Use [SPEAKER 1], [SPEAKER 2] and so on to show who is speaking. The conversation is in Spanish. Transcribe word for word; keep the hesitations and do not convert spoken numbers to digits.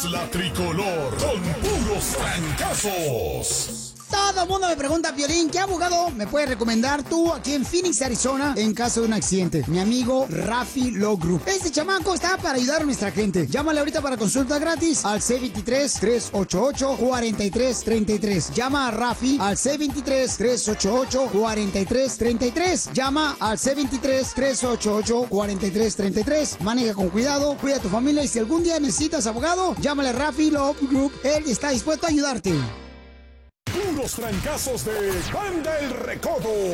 [SPEAKER 1] La tricolor con puros fracasos.
[SPEAKER 2] Todo el mundo me pregunta, Piolín, ¿qué abogado me puedes recomendar tú aquí en Phoenix, Arizona, en caso de un accidente? Mi amigo Rafi Law Group. Este chamaco está para ayudar a nuestra gente. Llámale ahorita para consulta gratis al C veintitrés, tres ochenta y ocho, cuarenta y tres treinta y tres. Llama a Rafi al C veintitrés, tres ochenta y ocho, cuarenta y tres treinta y tres. Llama al C veintitrés, tres ochenta y ocho, cuarenta y tres treinta y tres. Maneja con cuidado, cuida a tu familia y si algún día necesitas abogado, llámale a Rafi Law Group. Él está dispuesto a ayudarte.
[SPEAKER 1] Puros fracasos de Banda El Recodo.